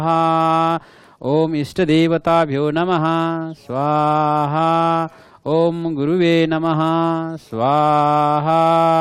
ओम इष्टदेवताभ्यो नमः स्वाहा। ओम गुरुवे नमः स्वाहा।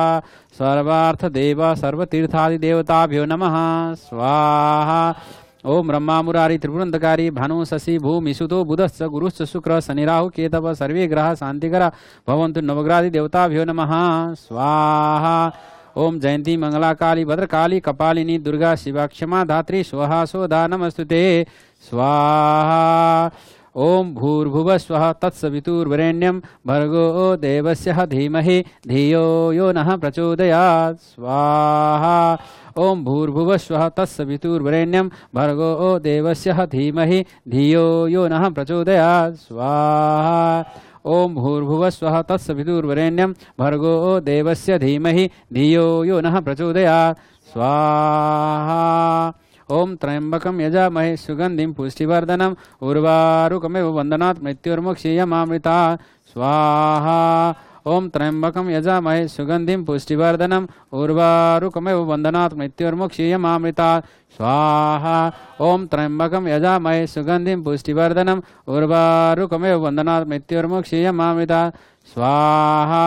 सर्वार्थदेव सर्वतीर्थादिदेवताभ्यो नमः स्वाहा। ओम ब्रह्मा मुरारी त्रिपुरंतकारी भानु शशि भूमि सुतो बुधश्च गुरुश्च शुक्र शनि राहु केतव सर्वे ग्रह शांतिकरा भवन्तु नवग्रहादि देवताभ्यो नमः स्वाहा। ओम जयंती मंगला काली भद्रकाली कपालिनी दुर्गा शिवा क्षमा धात्री स्वाहा सोदा नमस्तुते स्वाहा। ओम भूर्भुवः स्वः तत्सवितुर्वरेण्यं भर्गो देवस्य धीमहि धियो यो नः प्रचोदयात् स्वाहा। ओम भूर्भुवः स्वः तत्सवितुर्वरेण्यं भर्गो देवस्य धीमहि धियो यो नः प्रचोदयात् स्वाहा। ओम भूर्भुवः स्वः तत्सवितुर्वरेण्यं भर्गो देवस्य धीमहि धियो यो नः प्रचोदयात् स्वाहा। ओम त्र्यंबकं यजामहे सुगंधिं पुष्टिवर्धनम् उर्वारुकमेव वन्दनात् मृत्युर्मुक्षीयमामृतात् स्वाहा। ओम त्र्यंबकं यजामहे सुगंधिं पुष्टिवर्धनम् उर्वारुकमेव वन्दनात् मृत्युर्मुक्षीयमामृतात् स्वाहा। ओम त्र्यंबकं यजामहे सुगंधिं पुष्टिवर्धनम् उर्वारुकमेव वन्दनात् मृत्युर्मुक्षीयमामृतात् स्वाहा।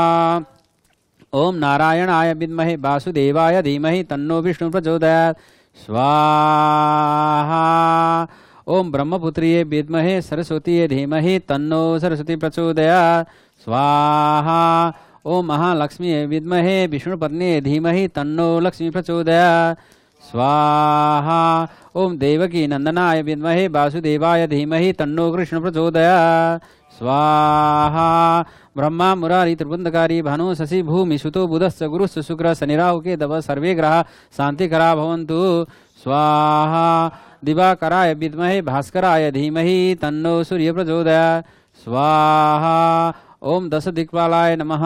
ओम नारायणाय विद्महे वासुदेवाय धीमहि तन्नो विष्णु प्रचोदयात् स्वाहा। ओम ब्रह्मपुत्रिये विद्महे सरस्वतीये धीमहि तन्नो सरस्वती प्रचोदयात् स्वाहा। ओम महालक्ष्मीये विद्महे विष्णुपत्न्ये धीमहि तन्नो लक्ष्मी प्रचोदयात् स्वाहा। ओम देवकी नंदनाय विद्महे वासुदेवाय धीमहि तन्नो कृष्ण प्रचोदयात् स्वाहा। ब्रह्मा मुरारी त्रिपुरंतकारी भानु शशि भूमि सुतो बुधश्च गुरुश्च शुक्र शनि राहु केतव सर्वे ग्रह शांतिकरा भवन्तु स्वाहा। दिवाकराय विद्महे भास्कराय धीमहि तन्नो सूर्य प्रचोदयात् स्वाहा। ओम दश दिक्पालाय नमः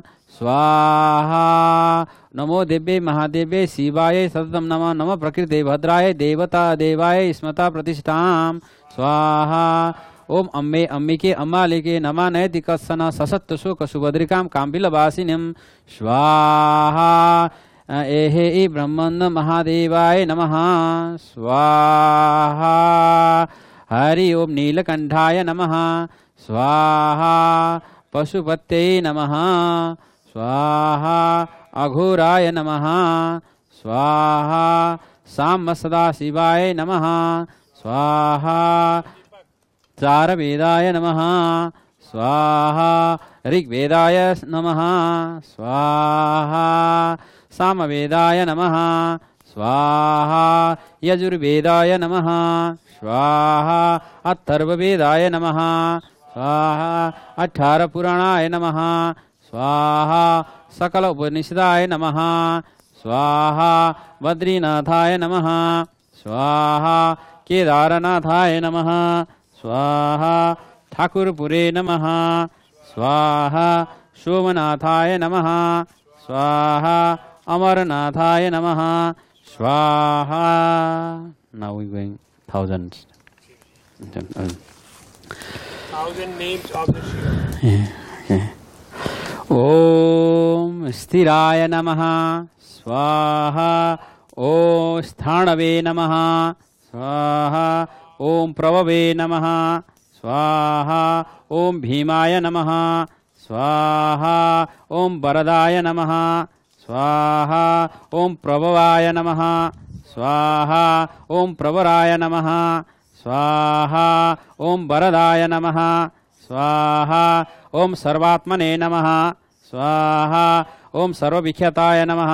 स्वाहा। नमो देव्ये महादेव्ये शिवाय सततं नमः। नमः प्रकृते भद्राय देवता देवाय स्मता प्रतिष्ठां स्वाहा। ओम अम्बे अंबिके अम्बालिके नमा नैतिकस्सन सशक्त शोक सुभद्रिकां काम्बिलवासिनीं स्वाहा। एहे ब्रह्मन् महादेवाय नमः स्वाहा। हरि ओम नीलकंठाय नमः स्वाहा। पशुपत्यै नमः स्वाहा। अघोराय नमः स्वाहा। साम सदाशिवाय नमः स्वाहा। चारवेदाय नमः स्वाहा। ऋग्वेदाय नमः स्वाहा। सामवेदाय नमः स्वाहा। यजुर्वेदाय नमः स्वाहा। अथर्ववेदाय नमः स्वाहा। 18 पुराणाय नमः स्वाहा। सकल उपनिषदाय नमः स्वाहा। बद्रीनाथाय नमः स्वाहा। केदारनाथाय नमः स्वाहा। ठाकुरपुरे नमः स्वाहा। सोमनाथाय नमः स्वाहा। अमरनाथाय नमः स्वाहा। Now we going thousands. 1,000 names of the Shiva. ओम स्थिराय नमः स्वाहा। ओम स्थाणवे नमः स्वाहा। ओम प्रभवे नमः स्वाहा। ओम भीमाय नमः स्वाहा। ओम वरदाय नमः स्वाहा। ओम प्रभवाय नमः स्वाहा। ओम प्रवराय नमः स्वाहा। ओम वरदाय नमः स्वाहा। ओम सर्वात्मने नमः स्वाहा। ओम सर्वविख्याताय नमः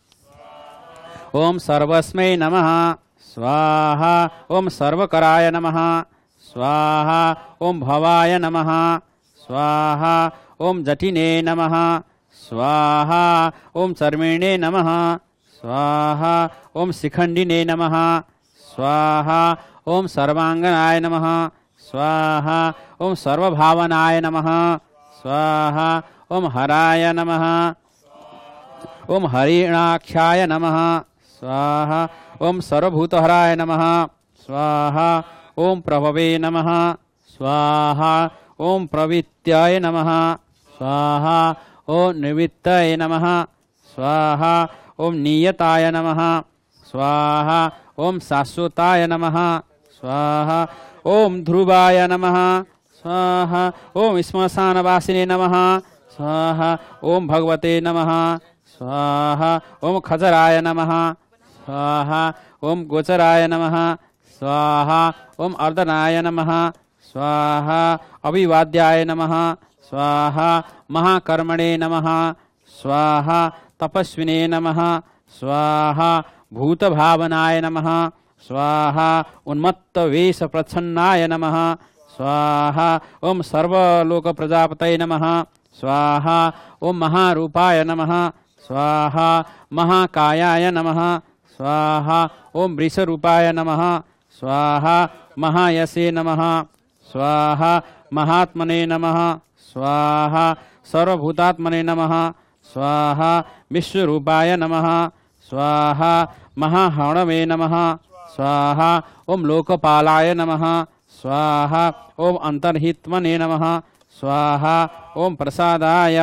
ओम सर्वस्मै नमः स्वाहा। ओम सर्वकराय नमः स्वाहा। ओम भवाय नमः स्वाहा। ओम जटिने नमः स्वाहा। ओम चर्मिणे नमः स्वाहा। ओम शिखंडिने नमः स्वाहा। ओम सर्वांगनाय नमः स्वाहा। ओम सर्वभावनाय नमः स्वाहा। ओम हराय नमः। ओम हरिणाक्षाय नमः स्वाहा। ओम सर्वभूतहराय नमः स्वाहा। ओम प्रभवे नमः स्वाहा। ओम प्रवित्याय नमः स्वाहा। ओम निवृत्ताय नमः स्वाहा। ओम नियताय नमः स्वाहा। ओम शाश्वताय नमः स्वाहा ओम ध्रुवाय नमः स्वाहा ओम श्मशानवासिने नमः स्वाहा ओम भगवते नमः स्वाहा ओम खजराय नमः स्वाहा ओम गोचराय नमः स्वाहा ओम अर्दनाय नमः स्वाहा अभिवाद्याय नमः स्वाहा महाकर्मणे नमः स्वाहा तपस्विने नमः स्वाहा भूतभावनाय नमः स्वाहा उन्मत्तवेश प्रच्छन्नाय नमः स्वाहा ओम सर्वलोक प्रजापतये नमः स्वाहा ओम महारूपाय नमः स्वाहा महाकायाय नमः स्वाहा ओम वृषरूपाय नमः स्वाहा महायसे नमः स्वाहा महात्मने नमः स्वाहा सर्वभूतात्मने नमः स्वाहा विश्वरूपाय नमः स्वाहा महाहणवे नमः स्वाहा ओम लोकपालाय नमः स्वाहा ओम अंतर्हित्मने नमः स्वाहा ओम प्रसादाय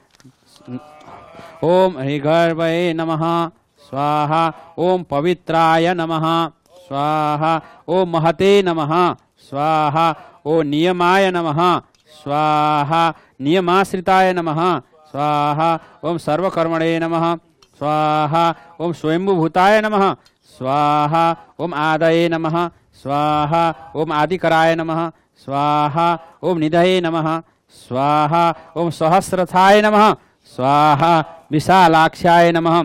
ओम हरिगर्भये नमः स्वाहा ओम पवित्राय नमः स्वाहा ओम महते नमः स्वाहा ओम नियमाय नमः स्वाहा नियमाश्रिताय नमः स्वाहा ओम सर्वकर्मणे नमः स्वाहा ओम स्वयंभूताय नमः स्वाहा ओम आदये नमः स्वाहा ओम आदिकराय नमः स्वाहा ओम निधये नमः स्वाहा ओम सहस्रथाय नमः स्वाहा विशालाक्षाय नमः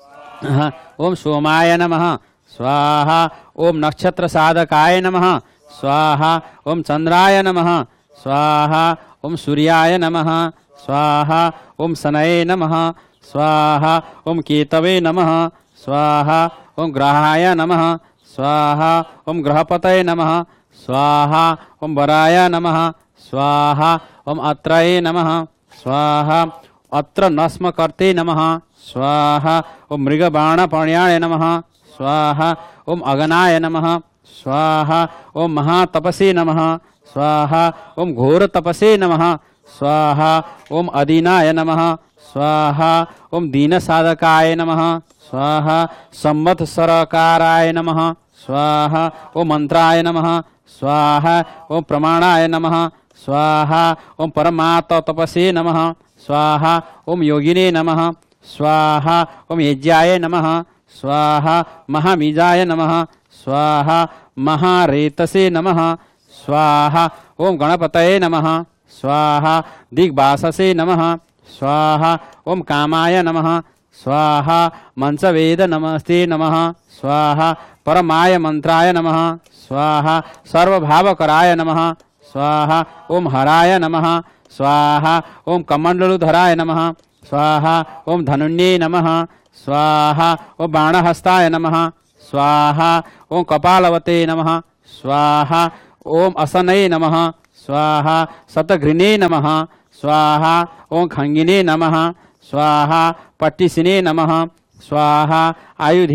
ओम सोमाय नमः स्वाहा ओम नक्षत्र साधकाय नमः स्वाहा ओम चंद्राय नमः स्वाहा ओम सूर्याय नमः स्वाहा ओम शनये नमः स्वाहा ओम केतवे नमः स्वाहा ओम ग्रहाय नमः स्वाहा ओम ग्रहपतये नमः स्वाहा ओम वराय नमः स्वाहा ओम अत्रये नमः स्वाहा अत्र नस्मकर्ते नमः स्वाहा ओम मृगबाणपर्याय नमः स्वाहा ओम अगनाय नमः स्वाहा ओम महातपसे नमः स्वाहा ओम घोरतपसे नमः स्वाहा ओम अदीनाय नमः स्वाहा ओम दीनसाधकाय नमः स्वाहा संवत्सरकाराय नमः स्वाहा ओम मंत्राय नमः स्वाहा ओम प्रमाणाय नमः स्वाहा ओम परमात्मतपसे नमः स्वाहा ओम योगिने नमः स्वाहा ओम यज्ञाय नमः स्वाहा महाबीजाय नमः स्वाहा महारेतसे नमः स्वाहा ओम गणपतये नमः स्वाहा दिग्वाससे नमः स्वाहा ओम कामाय नमः स्वाहा मंसवेद नमस्ते नमः स्वाहा परमाय मंत्राय नमः स्वाहा सर्वभावकराय नमः स्वाहा ओम हराय नमः स्वाहा ओम कमंडलुधराय नमः स्वाहा ओम धनुन्ये नमः स्वाहा ओम बाणहस्ताय नमः स्वाहा ओम कपालवते नमः स्वाहा ओम असनये नमः स्वाहा शतघ्निने नमः स्वाहा ओम खंगिने नमः स्वाहा पट्टिसिने नमः स्वाहा आयुधे